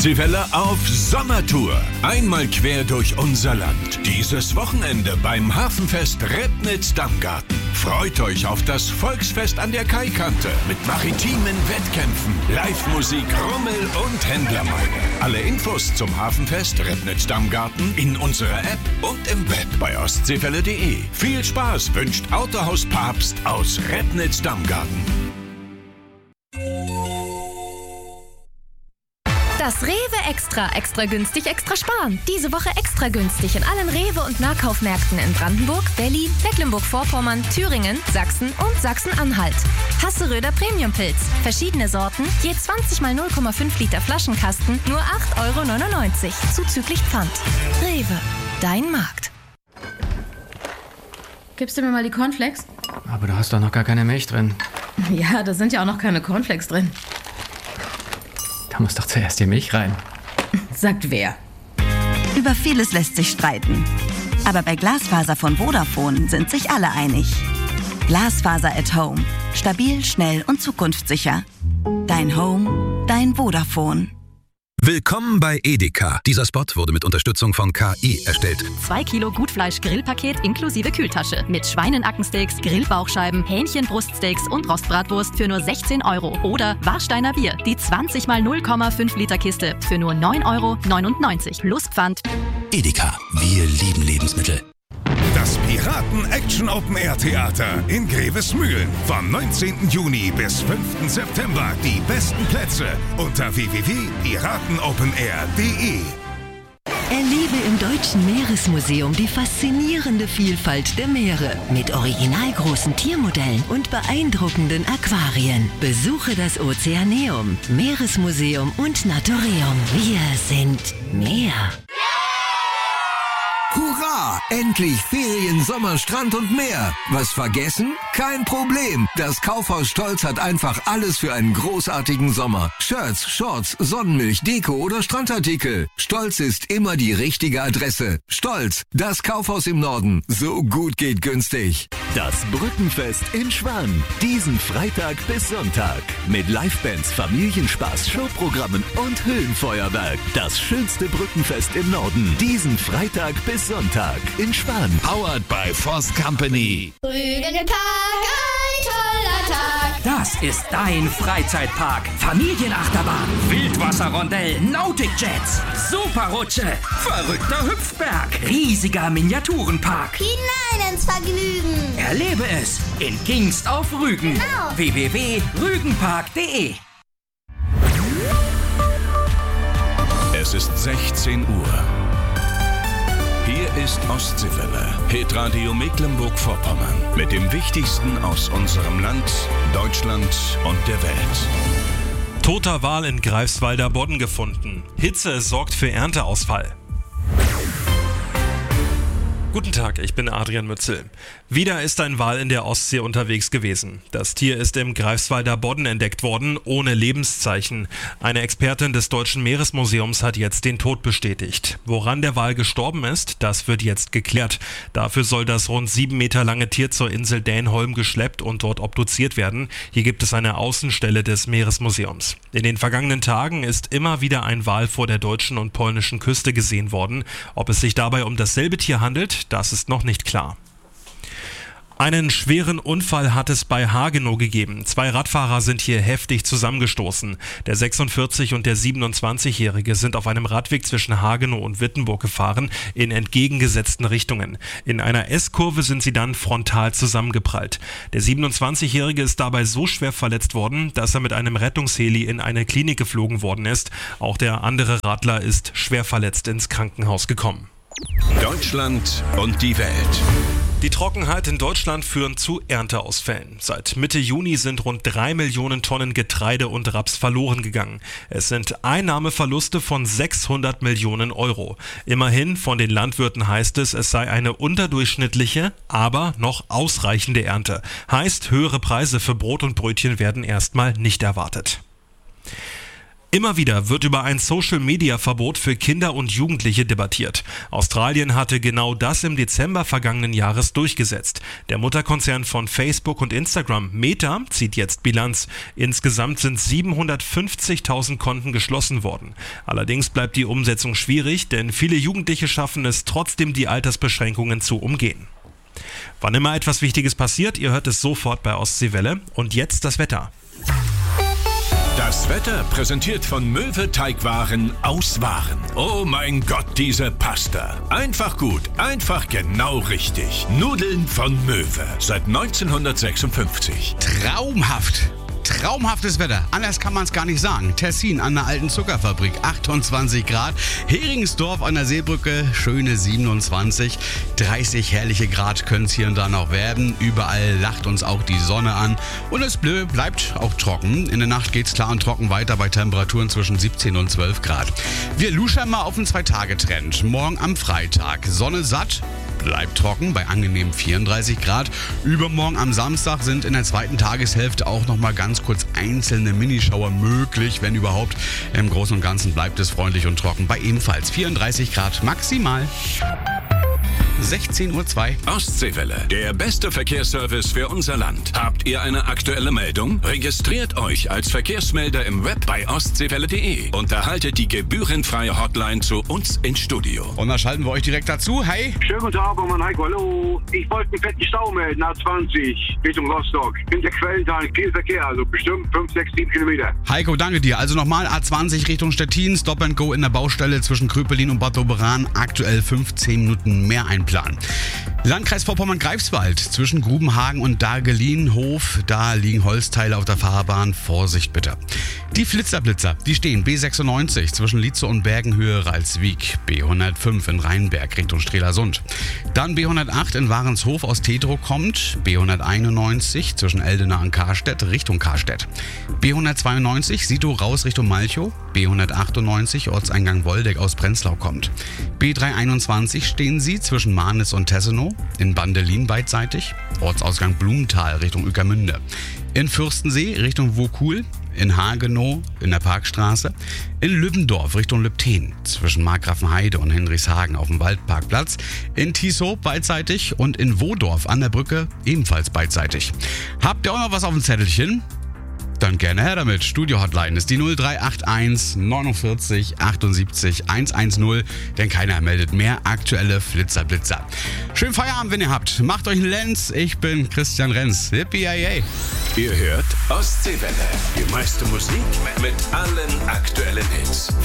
Ostseewelle auf Sommertour. Einmal quer durch unser Land. Dieses Wochenende beim Hafenfest Rednitz-Damgarten. Freut euch auf das Volksfest an der Kaikante mit maritimen Wettkämpfen, Live-Musik, Rummel und Händlermeile. Alle Infos zum Hafenfest Rednitz-Damgarten in unserer App und im Web bei ostseewelle.de. Viel Spaß wünscht Autohaus Papst aus Rednitz-Damgarten. Das Rewe Extra günstig, extra sparen. Diese Woche extra günstig in allen Rewe- und Nahkaufmärkten in Brandenburg, Berlin, Mecklenburg-Vorpommern, Thüringen, Sachsen und Sachsen-Anhalt. Hasseröder Premiumpilz. Verschiedene Sorten, je 20 mal 0,5 Liter Flaschenkasten, nur 8,99 € zuzüglich Pfand. Rewe, dein Markt. Gibst du mir mal die Cornflakes? Aber du hast doch noch gar keine Milch drin. Ja, da sind ja auch noch keine Cornflakes drin. Da muss doch zuerst die Milch rein. Sagt wer? Über vieles lässt sich streiten. Aber bei Glasfaser von Vodafone sind sich alle einig. Glasfaser at Home. Stabil, schnell und zukunftssicher. Dein Home, dein Vodafone. Willkommen bei Edeka. Dieser Spot wurde mit Unterstützung von KI erstellt. 2 Kilo Gutfleisch-Grillpaket inklusive Kühltasche. Mit Schweinenackensteaks, Grillbauchscheiben, Hähnchenbruststeaks und Rostbratwurst für nur 16 €. Oder Warsteiner Bier, die 20 mal 0,5 Liter Kiste für nur 9,99 € plus Pfand. Edeka. Wir lieben Lebensmittel. Das Piraten-Action-Open-Air-Theater in Grevesmühlen. Vom 19. Juni bis 5. September die besten Plätze unter www.piratenopenair.de. Erlebe im Deutschen Meeresmuseum die faszinierende Vielfalt der Meere mit originalgroßen Tiermodellen und beeindruckenden Aquarien. Besuche das Ozeaneum, Meeresmuseum und Naturium. Wir sind Meer. Hurra! Endlich Ferien, Sommer, Strand und Meer. Was vergessen? Kein Problem. Das Kaufhaus Stolz hat einfach alles für einen großartigen Sommer. Shirts, Shorts, Sonnenmilch, Deko oder Strandartikel. Stolz ist immer die richtige Adresse. Stolz, das Kaufhaus im Norden. So gut geht günstig. Das Brückenfest in Schwan. Diesen Freitag bis Sonntag. Mit Livebands, Familienspaß, Showprogrammen und Höhenfeuerwerk. Das schönste Brückenfest im Norden. Diesen Freitag bis Sonntag in Schwan. Powered by Forst Company. Rügenpark, ein toller Tag. Das ist dein Freizeitpark. Familienachterbahn, Wildwasserrondell, Nautic Jets, Superrutsche, verrückter Hüpfberg, riesiger Miniaturenpark. Hinein ins Vergnügen. Erlebe es in Kingst auf Rügen. Genau. www.rügenpark.de. Es ist 16 Uhr. Hier ist Ostseewelle, Hitradio Mecklenburg-Vorpommern. Mit dem Wichtigsten aus unserem Land, Deutschland und der Welt. Toter Wal in Greifswalder Bodden gefunden. Hitze sorgt für Ernteausfall. Guten Tag, ich bin Adrian Mützel. Wieder ist ein Wal in der Ostsee unterwegs gewesen. Das Tier ist im Greifswalder Bodden entdeckt worden, ohne Lebenszeichen. Eine Expertin des Deutschen Meeresmuseums hat jetzt den Tod bestätigt. Woran der Wal gestorben ist, das wird jetzt geklärt. Dafür soll das rund 7 Meter lange Tier zur Insel Dänholm geschleppt und dort obduziert werden. Hier gibt es eine Außenstelle des Meeresmuseums. In den vergangenen Tagen ist immer wieder ein Wal vor der deutschen und polnischen Küste gesehen worden. Ob es sich dabei um dasselbe Tier handelt, das ist noch nicht klar. Einen schweren Unfall hat es bei Hagenow gegeben. 2 Radfahrer sind hier heftig zusammengestoßen. Der 46- und der 27-Jährige sind auf einem Radweg zwischen Hagenow und Wittenburg gefahren, in entgegengesetzten Richtungen. In einer S-Kurve sind sie dann frontal zusammengeprallt. Der 27-Jährige ist dabei so schwer verletzt worden, dass er mit einem Rettungsheli in eine Klinik geflogen worden ist. Auch der andere Radler ist schwer verletzt ins Krankenhaus gekommen. Deutschland und die Welt. Die Trockenheit in Deutschland führen zu Ernteausfällen. Seit Mitte Juni sind rund 3 Millionen Tonnen Getreide und Raps verloren gegangen. Es sind Einnahmeverluste von 600 Millionen Euro. Immerhin, von den Landwirten heißt es, es sei eine unterdurchschnittliche, aber noch ausreichende Ernte. Heißt, höhere Preise für Brot und Brötchen werden erstmal nicht erwartet. Immer wieder wird über ein Social-Media-Verbot für Kinder und Jugendliche debattiert. Australien hatte genau das im Dezember vergangenen Jahres durchgesetzt. Der Mutterkonzern von Facebook und Instagram, Meta, zieht jetzt Bilanz. Insgesamt sind 750.000 Konten geschlossen worden. Allerdings bleibt die Umsetzung schwierig, denn viele Jugendliche schaffen es trotzdem, die Altersbeschränkungen zu umgehen. Wann immer etwas Wichtiges passiert, ihr hört es sofort bei Ostseewelle. Und jetzt das Wetter. Das Wetter präsentiert von Möwe Teigwaren aus Waren. Oh mein Gott, diese Pasta. Einfach gut, einfach genau richtig. Nudeln von Möwe. Seit 1956. Traumhaft. Traumhaftes Wetter, anders kann man es gar nicht sagen. Tessin an der alten Zuckerfabrik, 28 Grad. Heringsdorf an der Seebrücke, schöne 27. 30 herrliche Grad können es hier und da noch werden. Überall lacht uns auch die Sonne an. Und es bleibt auch trocken. In der Nacht geht es klar und trocken weiter bei Temperaturen zwischen 17 und 12 Grad. Wir luschern mal auf den 2-Tage-Trend. Morgen am Freitag. Sonne satt. Bleibt trocken bei angenehmen 34 Grad. Übermorgen am Samstag sind in der zweiten Tageshälfte auch noch mal ganz kurz einzelne Minischauer möglich, wenn überhaupt. Im Großen und Ganzen bleibt es freundlich und trocken bei ebenfalls 34 Grad maximal. 16:02 Uhr. Ostseewelle, der beste Verkehrsservice für unser Land. Habt ihr eine aktuelle Meldung? Registriert euch als Verkehrsmelder im Web bei ostseewelle.de und erhaltet die gebührenfreie Hotline zu uns ins Studio. Und da schalten wir euch direkt dazu. Hey! Schönen guten Tag, Mann. Heiko, hallo. Ich wollte einen fetten Stau melden, A20, Richtung Rostock. Hinter Quellental, viel Verkehr, also bestimmt 5, 6, 7 Kilometer. Heiko, danke dir. Also nochmal A20 Richtung Stettin, Stop and Go in der Baustelle zwischen Kröpelin und Bad Doberan. Aktuell 15 Minuten mehr einplanen. Landkreis Vorpommern-Greifswald zwischen Grubenhagen und Dagelinhof. Da liegen Holzteile auf der Fahrbahn. Vorsicht bitte. Die Flitzerblitzer, die stehen B96 zwischen Lietze und Bergenhöhe Ralswiek. B105 in Rheinberg Richtung Strelasund. Dann B108 in Warenshof aus Tetro kommt. B191 zwischen Eldena und Karstedt Richtung Karstedt. B192 Sito raus Richtung Malchow. B198 Ortseingang Woldeck aus Prenzlau kommt. B321 stehen sie zwischen Marnitz und Tessenow, in Bandelin beidseitig, Ortsausgang Blumenthal Richtung Ueckermünde, in Fürstensee Richtung Vaucoul, in Hagenow in der Parkstraße, in Lübbendorf Richtung Lübten, zwischen Markgrafenheide und Henrichshagen auf dem Waldparkplatz, in Tieshow beidseitig und in Wodorf an der Brücke ebenfalls beidseitig. Habt ihr auch noch was auf dem Zettelchen? Dann gerne her damit. Studio-Hotline ist die 0381 49 78 110, denn keiner meldet mehr aktuelle Flitzer-Blitzer. Schönen Feierabend, wenn ihr habt. Macht euch einen Lenz. Ich bin Christian Renz. Yippie-yay. Ihr hört Ostseewelle. Die meiste Musik mit allen aktuellen Hits.